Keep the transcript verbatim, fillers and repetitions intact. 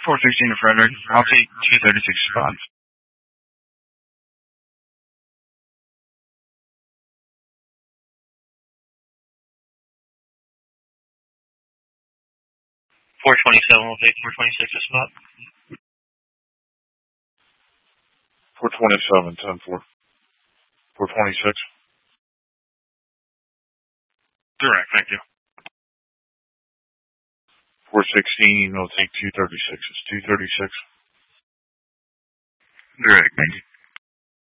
four sixteen to Frederick. I'll take two thirty-six spots. four twenty-seven will take four twenty-six a spot. four twenty-seven, ten four. four twenty-six. Direct, thank you. four sixteen, I'll take two thirty-six. It's two thirty-six. Direct, thank you.